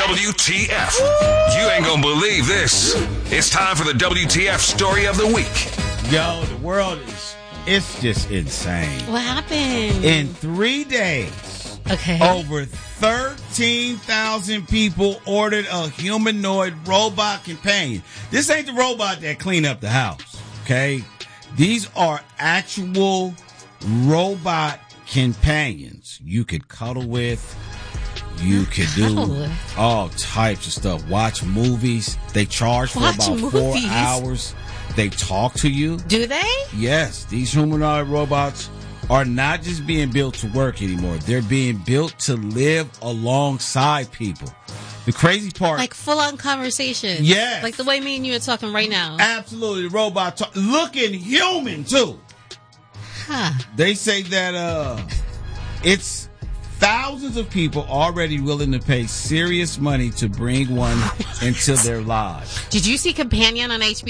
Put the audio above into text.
WTF. You ain't gonna believe this. It's time for the WTF story of the week. Yo, the world it's just insane. What happened? In 3 days, over 13,000 people ordered a humanoid robot companion. This ain't the robot that clean up the house, okay? These are actual robot companions you could cuddle with. You could do all types of stuff. Watch movies. They charge for about 4 hours. They talk to you. Do they? Yes. These humanoid robots are not just being built to work anymore. They're being built to live alongside people. The crazy part... Like full-on conversation. Yes. Like the way me and you are talking right now. Absolutely. The robot looking human, too. Huh. They say that it's... Thousands of people already willing to pay serious money to bring one into their lives. Did you see Companion on HBO?